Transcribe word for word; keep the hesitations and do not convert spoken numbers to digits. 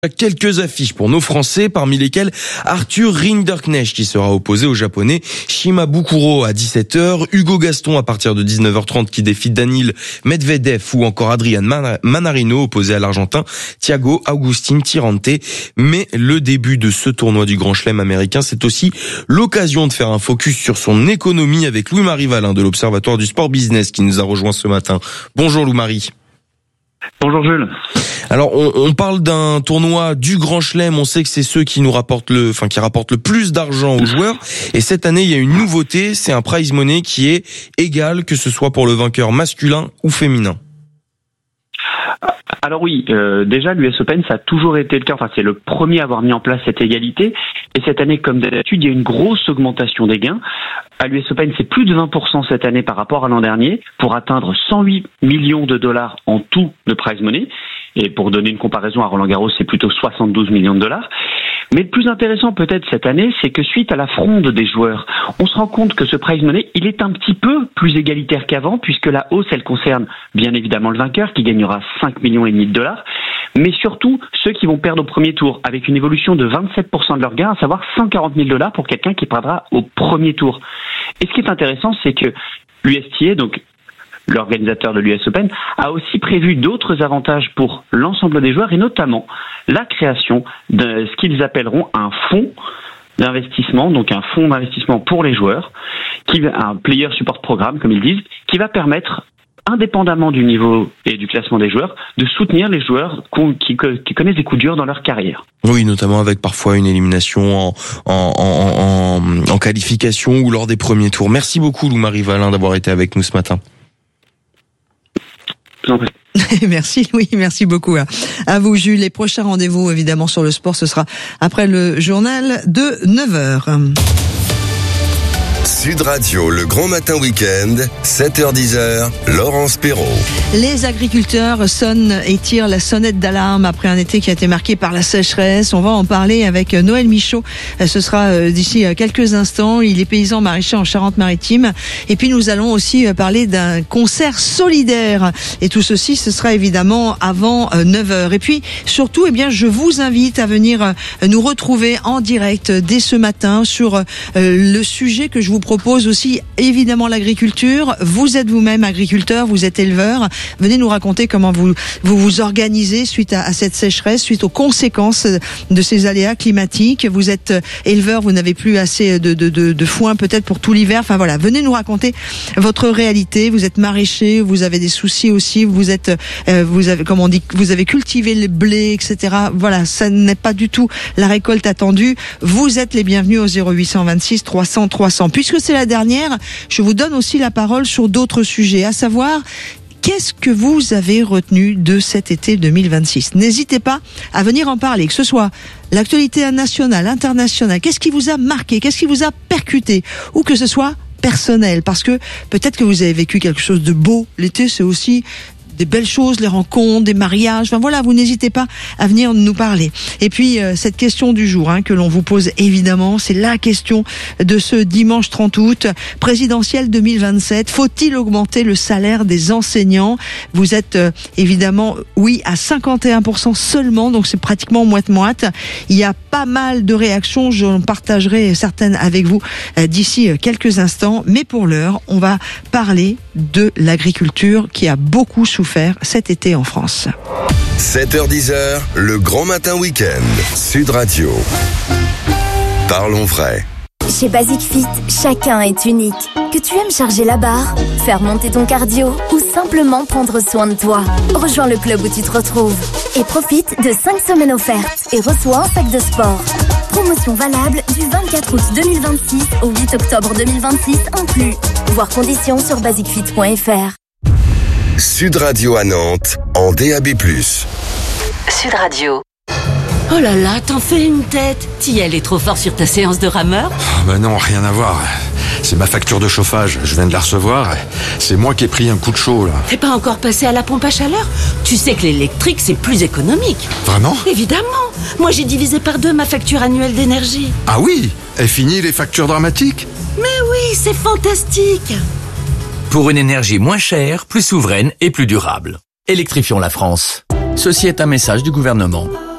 Quelques affiches pour nos Français, parmi lesquelles Arthur Rinderknecht qui sera opposé au Japonais Shima Bukuro à dix-sept heures, Hugo Gaston à partir de dix-neuf heures trente qui défie Daniil Medvedev ou encore Adrian Manarino opposé à l'Argentin Thiago Agustin Tirante. Mais le début de ce tournoi du Grand Chelem américain, c'est aussi l'occasion de faire un focus sur son économie avec Louis-Marie Valin de l'Observatoire du Sport Business qui nous a rejoint ce matin. Bonjour Louis-Marie. Bonjour Jules. Alors on, on parle d'un tournoi du Grand Chelem, on sait que c'est ceux qui nous rapportent le, enfin qui rapportent le plus d'argent aux joueurs. Et cette année il y a une nouveauté, c'est un prize money qui est égal que ce soit pour le vainqueur masculin ou féminin. Alors oui, euh, déjà l'U S Open ça a toujours été le cas, enfin c'est le premier à avoir mis en place cette égalité. Et cette année, comme d'habitude, il y a une grosse augmentation des gains. À l'U S Open, c'est plus de vingt pour cent cette année par rapport à l'an dernier, pour atteindre cent huit millions de dollars en tout de prize money. Et pour donner une comparaison à Roland-Garros, c'est plutôt soixante-douze millions de dollars. Mais le plus intéressant peut-être cette année, c'est que suite à la fronde des joueurs, on se rend compte que ce prize money, il est un petit peu plus égalitaire qu'avant, puisque la hausse, elle concerne bien évidemment le vainqueur, qui gagnera cinq millions et demi de dollars, mais surtout ceux qui vont perdre au premier tour, avec une évolution de vingt-sept pour cent de leurs gains, à savoir cent quarante mille dollars pour quelqu'un qui perdra au premier tour. Et ce qui est intéressant, c'est que l'U S T A, donc l'organisateur de l'U S Open, a aussi prévu d'autres avantages pour l'ensemble des joueurs et notamment la création de ce qu'ils appelleront un fonds d'investissement, donc un fonds d'investissement pour les joueurs, qui un player support programme comme ils disent, qui va permettre, indépendamment du niveau et du classement des joueurs, de soutenir les joueurs qui, qui connaissent des coups durs dans leur carrière. Oui, notamment avec parfois une élimination en, en, en, en, en qualification ou lors des premiers tours. Merci beaucoup Louis-Marie Valin d'avoir été avec nous ce matin. Merci Louis, merci beaucoup. À vous Jules. Les prochains rendez-vous évidemment sur le sport, ce sera après le journal de neuf heures. Sud Radio, le grand matin week-end, sept heures dix, Laurence Perrault. Les agriculteurs sonnent et tirent la sonnette d'alarme après un été qui a été marqué par la sécheresse. On va en parler avec Noël Michaud. Ce sera d'ici quelques instants. Il est paysan maraîcher en Charente-Maritime. Et puis nous allons aussi parler d'un concert solidaire. Et tout ceci, ce sera évidemment avant neuf heures. Et puis surtout, eh bien, je vous invite à venir nous retrouver en direct dès ce matin sur le sujet que je vous propose aussi, évidemment, l'agriculture. Vous êtes vous-même agriculteur, vous êtes éleveur. Venez nous raconter comment vous vous, vous organisez suite à, à cette sécheresse, suite aux conséquences de ces aléas climatiques. Vous êtes éleveur, vous n'avez plus assez de, de, de, de foin peut-être pour tout l'hiver. Enfin voilà, venez nous raconter votre réalité. Vous êtes maraîcher, vous avez des soucis aussi. Vous êtes, euh, vous avez, comme on dit, vous avez cultivé le blé, et cetera. Voilà, ça n'est pas du tout la récolte attendue. Vous êtes les bienvenus au zéro huit cent vingt-six trois cents trois cents. Puisque c'est la dernière, je vous donne aussi la parole sur d'autres sujets, à savoir qu'est-ce que vous avez retenu de cet été deux mille vingt-six. N'hésitez pas à venir en parler, que ce soit l'actualité nationale, internationale, qu'est-ce qui vous a marqué, qu'est-ce qui vous a percuté, ou que ce soit personnel, parce que peut-être que vous avez vécu quelque chose de beau. L'été, c'est aussi des belles choses, les rencontres, des mariages, enfin voilà, vous n'hésitez pas à venir nous parler. Et puis euh, cette question du jour hein, que l'on vous pose évidemment, c'est la question de ce dimanche trente août, présidentielle deux mille vingt-sept, faut-il augmenter le salaire des enseignants? Vous êtes euh, évidemment oui à cinquante et un pour cent seulement, donc c'est pratiquement moite-moite. Il y a pas mal de réactions, je partagerai certaines avec vous euh, d'ici euh, quelques instants, mais pour l'heure, on va parler de l'agriculture qui a beaucoup souffert cet été en France. sept heures dix, le grand matin week-end, Sud Radio. Parlons vrai. Chez Basic Fit, chacun est unique. Que tu aimes charger la barre, faire monter ton cardio ou simplement prendre soin de toi, rejoins le club où tu te retrouves et profite de cinq semaines offertes et reçois un sac de sport. Promotion valable du vingt-quatre août deux mille vingt-six au huit octobre deux mille vingt-six inclus. Voir conditions sur basic fit point f r. Sud Radio à Nantes, en D A B plus. Sud Radio. Oh là là, t'en fais une tête. Thiel est trop fort sur ta séance de rameur? Oh bah non, rien à voir. C'est ma facture de chauffage, je viens de la recevoir. C'est moi qui ai pris un coup de chaud là. T'es pas encore passé à la pompe à chaleur? Tu sais que l'électrique c'est plus économique. Vraiment? Évidemment. Moi j'ai divisé par deux ma facture annuelle d'énergie. Ah oui? Et fini les factures dramatiques? Mais oui, c'est fantastique. Pour une énergie moins chère, plus souveraine et plus durable. Électrifions la France. Ceci est un message du gouvernement.